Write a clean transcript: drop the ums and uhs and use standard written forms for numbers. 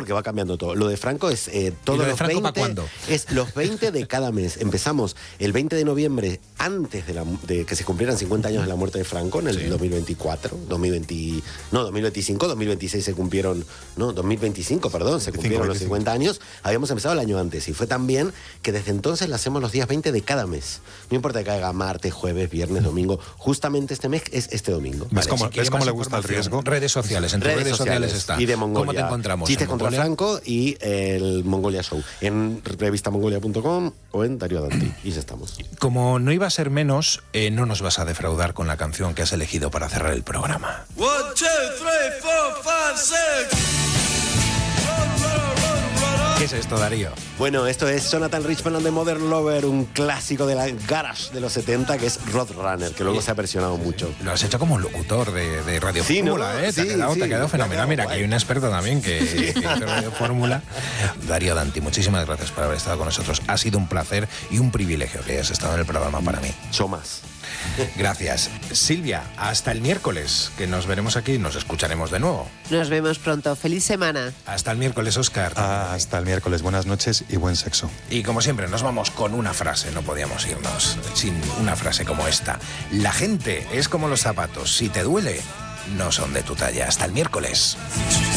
porque va cambiando todo. Lo de Franco es todos los 20. ¿Para cuándo? Es los 20 de cada mes. Empezamos el 20 de noviembre, antes de que se cumplieran 50 años de la muerte de Franco, en el 2024, 2025, 2026 se cumplieron, no, 2025, perdón, se cumplieron los 50 años. Habíamos empezado el año antes y fue también que desde entonces la hacemos los días 20 de cada mes. No importa que caiga martes, jueves, viernes, domingo. Justamente este mes es este domingo. ¿Ves cómo le gusta el riesgo? Redes sociales, en tus redes sociales está. Y de Mongolia. ¿Cómo te encontramos? Chistes contra Franco y el Mongolia Show. En revistamongolia.com o en Darío Danti. Y ya estamos. Como no iba a ser menos, no nos vas a defraudar con la canción que has elegido para cerrar el programa. 1, 2, 3, 4, 5, 6. ¿Qué es esto, Darío? Bueno, esto es Jonathan Richman and the Modern Lover, un clásico de la garage de los 70, que es Roadrunner, que luego se ha versionado mucho. Lo has hecho como un locutor de Radio Fórmula, ¿eh? Sí, te ha quedado fenomenal. Mira, que hay un experto también que hizo Radio Fórmula. Darío Danti, muchísimas gracias por haber estado con nosotros. Ha sido un placer y un privilegio que hayas estado en el programa para mí. Yo más. Gracias. Silvia, hasta el miércoles, que nos veremos aquí y nos escucharemos de nuevo. Nos vemos pronto. Feliz semana. Hasta el miércoles, Óscar. Hasta el miércoles. Buenas noches y buen sexo. Y como siempre, nos vamos con una frase. No podíamos irnos sin una frase como esta. La gente es como los zapatos. Si te duele, no son de tu talla. Hasta el miércoles.